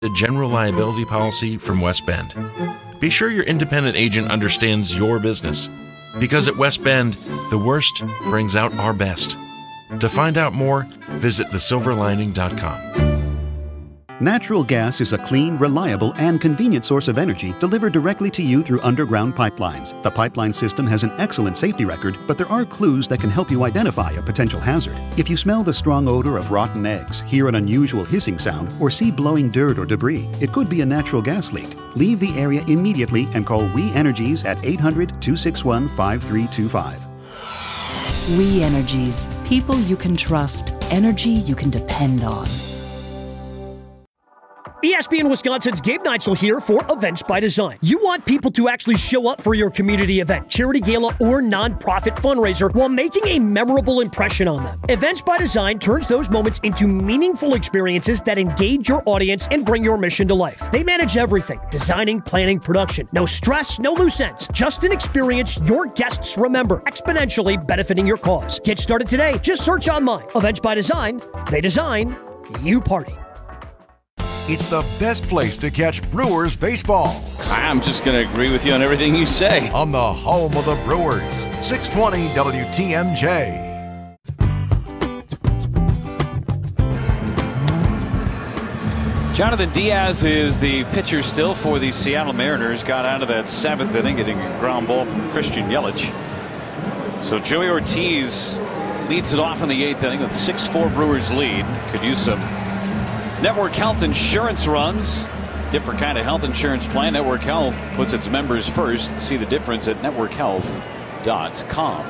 A general liability policy from West Bend. Be sure your independent agent understands your business. Because at West Bend, the worst brings out our best. To find out more, visit thesilverlining.com. Natural gas is a clean, reliable, and convenient source of energy delivered directly to you through underground pipelines. The pipeline system has an excellent safety record, but there are clues that can help you identify a potential hazard. If you smell the strong odor of rotten eggs, hear an unusual hissing sound, or see blowing dirt or debris, it could be a natural gas leak. Leave the area immediately and call We Energies at 800-261-5325. We Energies. People you can trust. Energy you can depend on. ESPN Wisconsin's Gabe Neitzel here for Events by Design. You want people to actually show up for your community event, charity gala, or nonprofit fundraiser while making a memorable impression on them. Events by Design turns those moments into meaningful experiences that engage your audience and bring your mission to life. They manage everything: designing, planning, production. No stress, no loose ends. Just an experience your guests remember, exponentially benefiting your cause. Get started today. Just search online. Events by Design. They design, you party. It's the best place to catch Brewers baseball. I'm just going to agree with you on everything you say. On the home of the Brewers, 620 WTMJ. Jonathan Diaz is the pitcher still for the Seattle Mariners. Got out of that seventh inning, getting a ground ball from Christian Yelich. So Joey Ortiz leads it off in the eighth inning with 6-4 Brewers lead. Could use some Network Health Insurance runs. Different kind of health insurance plan. Network Health puts its members first. See the difference at networkhealth.com.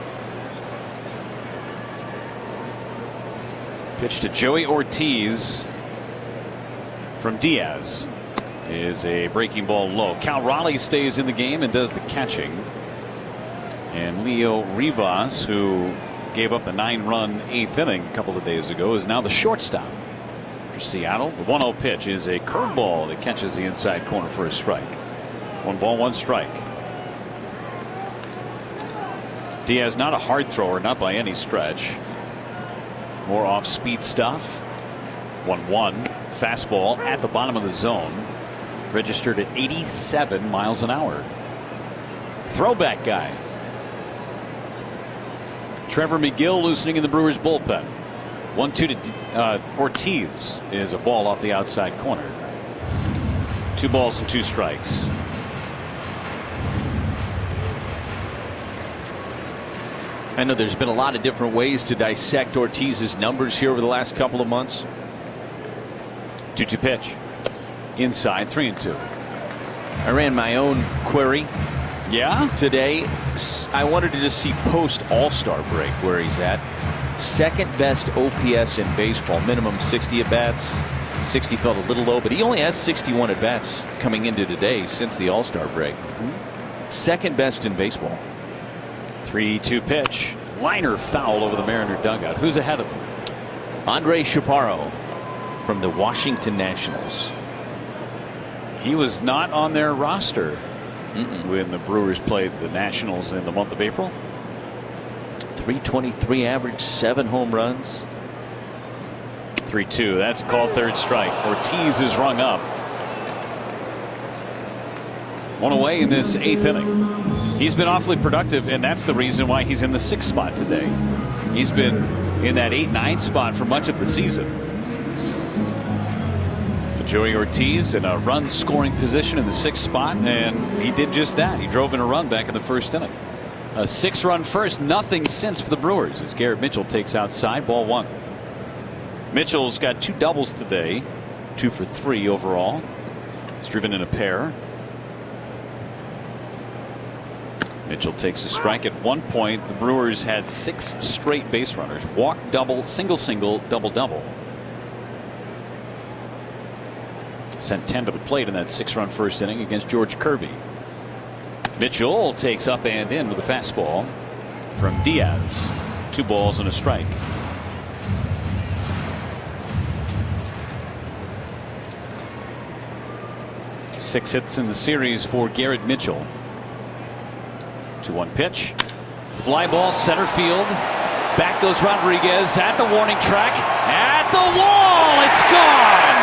Pitch to Joey Ortiz from Diaz is a breaking ball low. Cal Raleigh stays in the game and does the catching. And Leo Rivas, who gave up the 9-run eighth inning a couple of days ago, is now the shortstop for Seattle. The 1-0 pitch is a curveball that catches the inside corner for a strike. 1 ball, 1 strike. Diaz not a hard thrower, not by any stretch. More off speed stuff. 1-1 fastball at the bottom of the zone, registered at 87 miles an hour. Throwback guy. Trevor McGill loosening in the Brewers bullpen. 1-2 to Ortiz is a ball off the outside corner. 2 balls and 2 strikes. I know there's been a lot of different ways to dissect Ortiz's numbers here over the last couple of months. 2-2 pitch. Inside, 3-2. I ran my own query. Yeah? Today, I wanted to just see post All-Star break where he's at. Second best OPS in baseball, minimum 60 at bats. 60 felt a little low, but he only has 61 at bats coming into today since the All-Star break. Second best in baseball. 3-2 pitch. Liner foul over the Mariner dugout. Who's ahead of him? Andre Chaparro from the Washington Nationals. He was not on their roster when the Brewers played the Nationals in the month of April. 323 average, 7 home runs. 3-2. That's a called third strike. Ortiz is rung up. 1 away in this 8th inning. He's been awfully productive, and that's the reason why he's in the 6th spot today. He's been in that 8-9 spot for much of the season. Joey Ortiz in a run scoring position in the 6th spot, and he did just that. He drove in a run back in the 1st inning. A 6-run first, nothing since for the Brewers as Garrett Mitchell takes outside, ball 1. Mitchell's got 2 doubles today, 2 for 3 overall. He's driven in a pair. Mitchell takes a strike. At one point, the Brewers had 6 straight base runners. Walk, double, single, single, double, double. Sent 10 to the plate in that 6-run first inning against George Kirby. Mitchell takes up and in with a fastball from Diaz. 2 balls and a strike. Six hits in the series for Garrett Mitchell. 2-1 pitch. Fly ball center field. Back goes Rodriguez at the warning track. At the wall. It's gone.